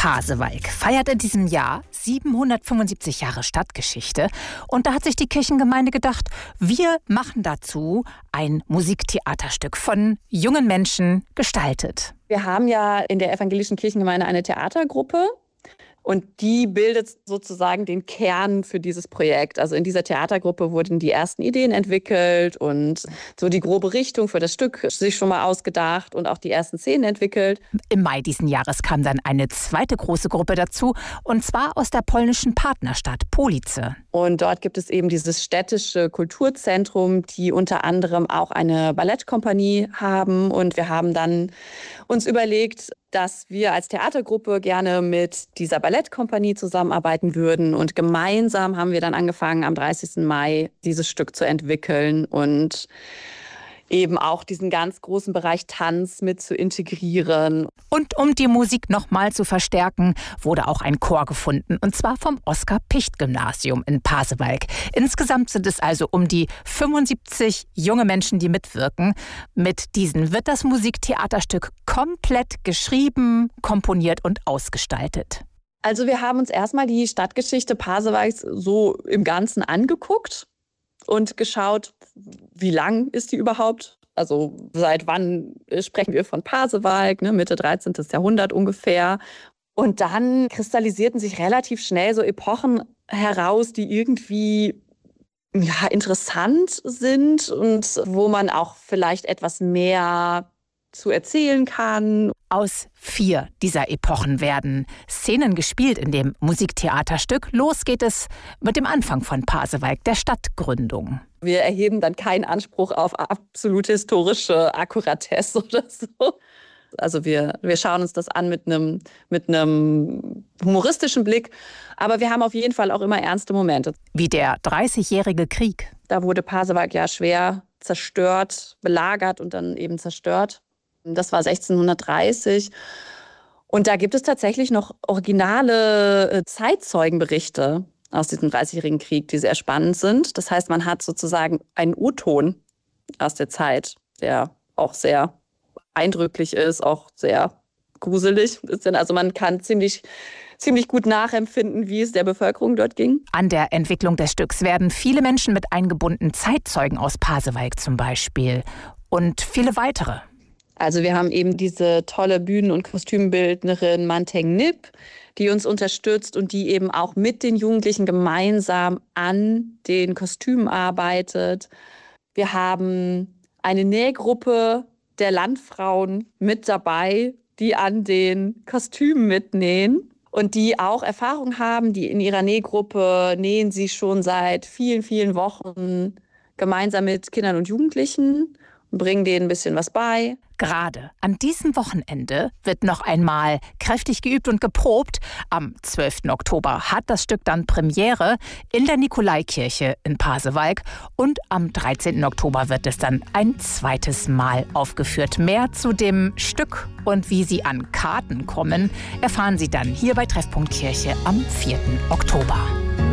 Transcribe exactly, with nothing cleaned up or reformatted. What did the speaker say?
Pasewalk feiert in diesem Jahr siebenhundertfünfundsiebzig Jahre Stadtgeschichte. Und da hat sich die Kirchengemeinde gedacht, wir machen dazu ein Musiktheaterstück von jungen Menschen gestaltet. Wir haben ja in der evangelischen Kirchengemeinde eine Theatergruppe. Und die bildet sozusagen den Kern für dieses Projekt. Also in dieser Theatergruppe wurden die ersten Ideen entwickelt und so die grobe Richtung für das Stück sich schon mal ausgedacht und auch die ersten Szenen entwickelt. Im Mai diesen Jahres kam dann eine zweite große Gruppe dazu, und zwar aus der polnischen Partnerstadt Police. Und dort gibt es eben dieses städtische Kulturzentrum, die unter anderem auch eine Ballettkompanie haben. Und wir haben dann uns überlegt, dass wir als Theatergruppe gerne mit dieser Ballettkompanie zusammenarbeiten würden. Und gemeinsam haben wir dann angefangen, am dreißigsten Mai dieses Stück zu entwickeln und eben auch diesen ganz großen Bereich Tanz mit zu integrieren. Und um die Musik nochmal zu verstärken, wurde auch ein Chor gefunden, und zwar vom Oskar-Picht-Gymnasium in Pasewalk. Insgesamt sind es also um die fünfundsiebzig junge Menschen, die mitwirken. Mit diesen wird das Musiktheaterstück komplett geschrieben, komponiert und ausgestaltet. Also wir haben uns erstmal die Stadtgeschichte Pasewalks so im Ganzen angeguckt und geschaut, wie lang ist die überhaupt? Also seit wann sprechen wir von Pasewalk, ne? Mitte dreizehnten. Jahrhundert ungefähr. Und dann kristallisierten sich relativ schnell so Epochen heraus, die irgendwie ja, interessant sind und wo man auch vielleicht etwas mehr zu erzählen kann. Aus vier dieser Epochen werden Szenen gespielt in dem Musiktheaterstück. Los geht es mit dem Anfang von Pasewalk, der Stadtgründung. Wir erheben dann keinen Anspruch auf absolute historische Akkuratesse oder so. Also wir, wir schauen uns das an mit einem, mit einem humoristischen Blick. Aber wir haben auf jeden Fall auch immer ernste Momente. Wie der Dreißigjährige Krieg. Da wurde Pasewalk ja schwer zerstört, belagert und dann eben zerstört. Das war sechzehnhundertdreißig. Und da gibt es tatsächlich noch originale Zeitzeugenberichte aus diesem Dreißigjährigen Krieg, die sehr spannend sind. Das heißt, man hat sozusagen einen O-Ton aus der Zeit, der auch sehr eindrücklich ist, auch sehr gruselig. Also man kann ziemlich, ziemlich gut nachempfinden, wie es der Bevölkerung dort ging. An der Entwicklung des Stücks werden viele Menschen mit eingebunden, Zeitzeugen aus Pasewalk zum Beispiel und viele weitere. Also wir haben eben diese tolle Bühnen- und Kostümbildnerin Manteng Nip, die uns unterstützt und die eben auch mit den Jugendlichen gemeinsam an den Kostümen arbeitet. Wir haben eine Nähgruppe der Landfrauen mit dabei, die an den Kostümen mitnähen und die auch Erfahrung haben. Die in ihrer Nähgruppe nähen sie schon seit vielen, vielen Wochen gemeinsam mit Kindern und Jugendlichen und bringen denen ein bisschen was bei. Gerade an diesem Wochenende wird noch einmal kräftig geübt und geprobt. Am zwölften Oktober hat das Stück dann Premiere in der Nikolaikirche in Pasewalk. Und am dreizehnten Oktober wird es dann ein zweites Mal aufgeführt. Mehr zu dem Stück und wie Sie an Karten kommen, erfahren Sie dann hier bei Treffpunkt Kirche am vierten Oktober.